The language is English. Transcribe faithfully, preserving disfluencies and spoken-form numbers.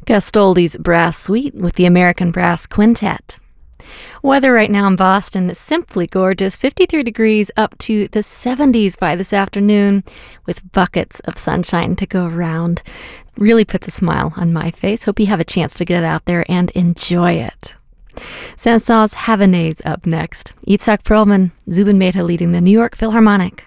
Gastoldi's Brass Suite with the American Brass Quintet. Weather right now in Boston is simply gorgeous. fifty-three degrees up to the seventies by this afternoon with buckets of sunshine to go around. Really puts a smile on my face. Hope you have a chance to get out there and enjoy it. Saint-Saëns Havanaise up next. Itzhak Perlman, Zubin Mehta leading the New York Philharmonic.